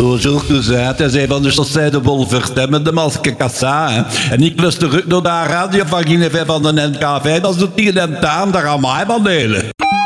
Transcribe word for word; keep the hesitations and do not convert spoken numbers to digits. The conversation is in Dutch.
Bonjour Touzet, hij zei van de chaussée de Wolvert, met de maske kassa. Hè. En ik luister ook naar de radio van Guinevere van de N K V, dat is het hier en daar, daar gaan wij van delen.